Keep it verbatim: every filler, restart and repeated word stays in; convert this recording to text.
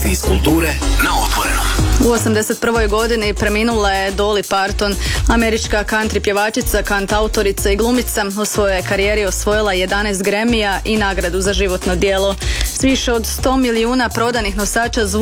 Iz kulture na Otvorenom. U osamdeset prvoj godini preminula je Dolly Parton, američka country pjevačica, kantautorica i glumica. U svojoj karijeri osvojila jedanaest Grammyja i nagradu za životno djelo. S više od sto milijuna prodanih nosača zvuka